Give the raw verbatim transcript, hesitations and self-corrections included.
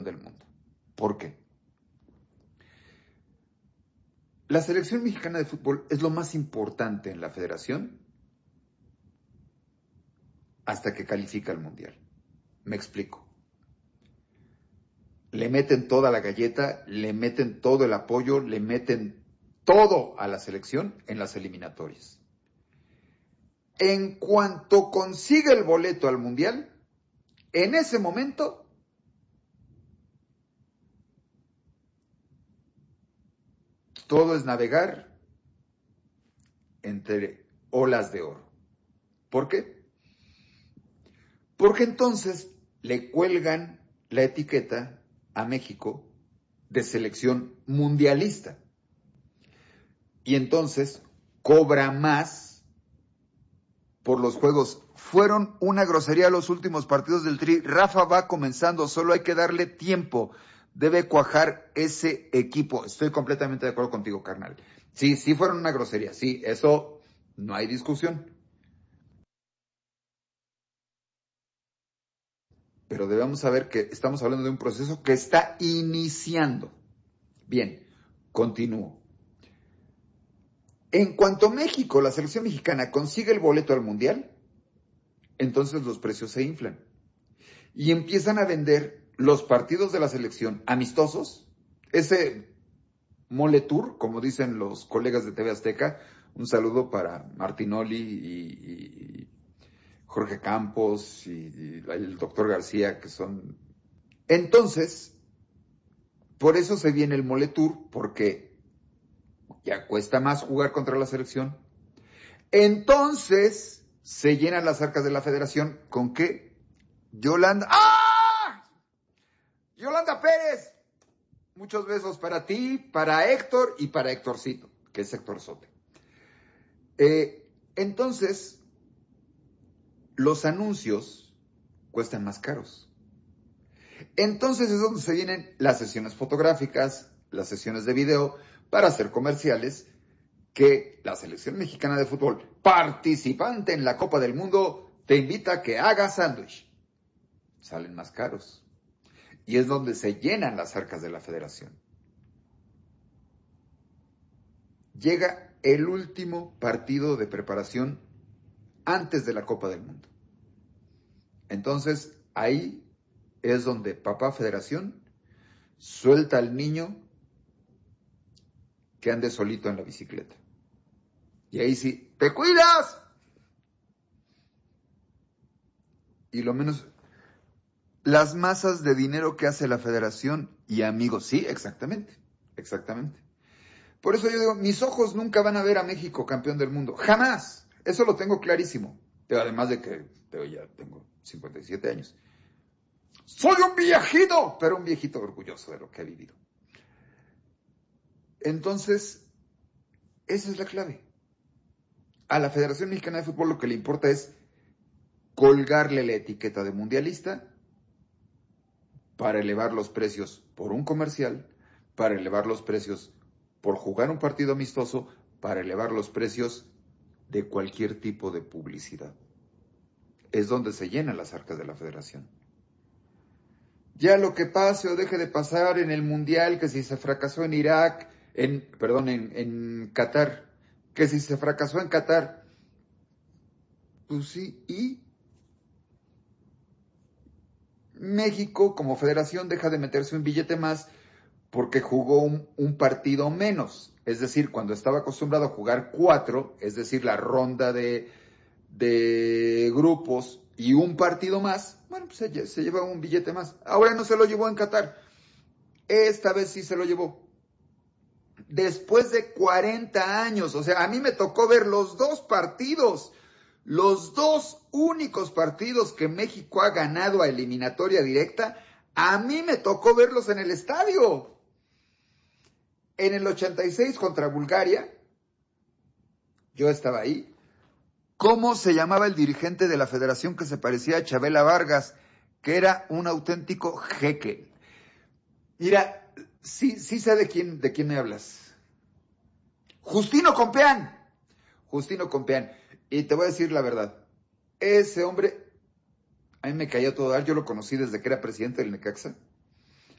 del mundo. ¿Por qué? La selección mexicana de fútbol es lo más importante en la federación hasta que califica al mundial. Me explico. Le meten toda la galleta, le meten todo el apoyo, le meten todo a la selección en las eliminatorias. En cuanto consigue el boleto al mundial, en ese momento todo es navegar entre olas de oro. ¿Por qué? Porque entonces le cuelgan la etiqueta a México de selección mundialista. Y entonces cobra más por los juegos. Fueron una grosería los últimos partidos del Tri. Rafa va comenzando, solo hay que darle tiempo. Debe cuajar ese equipo. Estoy completamente de acuerdo contigo, carnal. Sí, sí fueron una grosería. Sí, eso no hay discusión. Pero debemos saber que estamos hablando de un proceso que está iniciando. Bien, continúo. En cuanto México, la selección mexicana, consigue el boleto al mundial, entonces los precios se inflan. Y empiezan a vender los partidos de la selección amistosos, ese mole tour, como dicen los colegas de T V Azteca. Un saludo para Martinoli y, y Jorge Campos y, y el doctor García, que son... Entonces, por eso se viene el mole tour, porque ya cuesta más jugar contra la selección. Entonces, se llenan las arcas de la federación ¿con qué? Yolanda. ¡Ah! Yolanda Pérez. Muchos besos para ti, para Héctor y para Héctorcito, que es Héctor Sote. Eh, entonces, los anuncios cuestan más caros. Entonces es donde se vienen las sesiones fotográficas, las sesiones de video, para hacer comerciales que la selección mexicana de fútbol, participante en la Copa del Mundo, te invita a que hagas sándwich. Salen más caros. Y es donde se llenan las arcas de la federación. Llega el último partido de preparación antes de la Copa del Mundo. Entonces, ahí es donde papá federación suelta al niño que ande solito en la bicicleta. Y ahí sí, ¡te cuidas! Y lo menos, las masas de dinero que hace la federación y amigos, sí, exactamente, exactamente. Por eso yo digo, mis ojos nunca van a ver a México campeón del mundo, jamás. Eso lo tengo clarísimo. Además de que yo ya tengo cincuenta y siete años. Soy un viejito, pero un viejito orgulloso de lo que he vivido. Entonces, esa es la clave. A la Federación Mexicana de Fútbol lo que le importa es colgarle la etiqueta de mundialista para elevar los precios por un comercial, para elevar los precios por jugar un partido amistoso, para elevar los precios de cualquier tipo de publicidad. Es donde se llenan las arcas de la federación. Ya lo que pase o deje de pasar en el mundial, que si se fracasó en Irak, en, perdón, en, en Qatar, que si se fracasó en Qatar, pues sí, y México como federación deja de meterse un billete más porque jugó un, un partido menos. Es decir, cuando estaba acostumbrado a jugar cuatro, es decir, la ronda de, de grupos y un partido más, bueno, pues se, se lleva un billete más. Ahora no se lo llevó en Qatar. Esta vez sí se lo llevó. Después de cuarenta años, o sea, a mí me tocó ver los dos partidos, los dos únicos partidos que México ha ganado a eliminatoria directa, a mí me tocó verlos en el estadio. En el ochenta y seis contra Bulgaria, yo estaba ahí. ¿Cómo se llamaba el dirigente de la federación que se parecía a Chabela Vargas, que era un auténtico jeque? Mira, sí, sí sé de quién, de quién me hablas. Justino Compeán. Justino Compeán. Y te voy a decir la verdad. Ese hombre, a mí me caía todo dar. Yo lo conocí desde que era presidente del Necaxa.